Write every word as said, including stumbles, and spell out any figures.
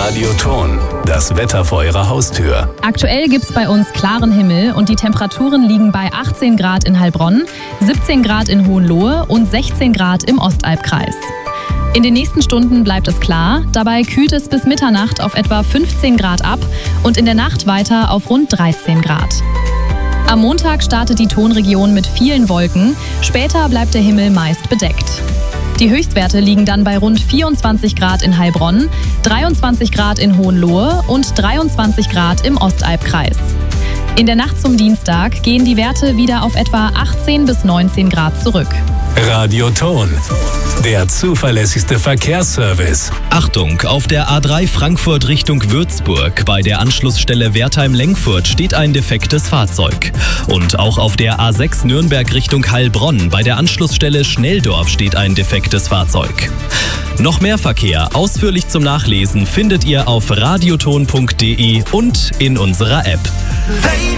Radioton, das Wetter vor Ihrer Haustür. Aktuell gibt's bei uns klaren Himmel und die Temperaturen liegen bei achtzehn Grad in Heilbronn, siebzehn Grad in Hohenlohe und sechzehn Grad im Ostalbkreis. In den nächsten Stunden bleibt es klar, dabei kühlt es bis Mitternacht auf etwa fünfzehn Grad ab und in der Nacht weiter auf rund dreizehn Grad. Am Montag startet die Tonregion mit vielen Wolken, später bleibt der Himmel meist bedeckt. Die Höchstwerte liegen dann bei rund vierundzwanzig Grad in Heilbronn, dreiundzwanzig Grad in Hohenlohe und dreiundzwanzig Grad im Ostalbkreis. In der Nacht zum Dienstag gehen die Werte wieder auf etwa achtzehn bis neunzehn Grad zurück. Radioton, der zuverlässigste Verkehrsservice. Achtung, auf der A drei Frankfurt Richtung Würzburg bei der Anschlussstelle Wertheim-Lengfurt steht ein defektes Fahrzeug. Und auch auf der A sechs Nürnberg Richtung Heilbronn bei der Anschlussstelle Schnelldorf steht ein defektes Fahrzeug. Noch mehr Verkehr ausführlich zum Nachlesen findet ihr auf radioton punkt de und in unserer App.